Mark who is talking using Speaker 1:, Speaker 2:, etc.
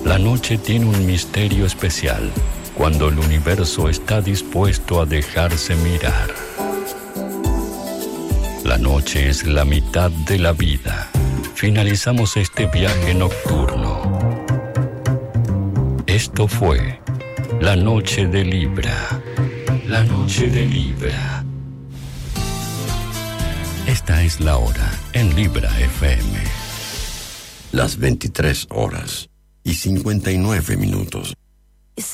Speaker 1: La noche tiene un misterio especial cuando el universo está dispuesto a dejarse mirar. La noche es la mitad de la vida. Finalizamos este viaje nocturno. Esto fue La Noche de Libra. La Noche de Libra. Esta es la hora en Libra FM.
Speaker 2: Las 23 horas y 59 minutos.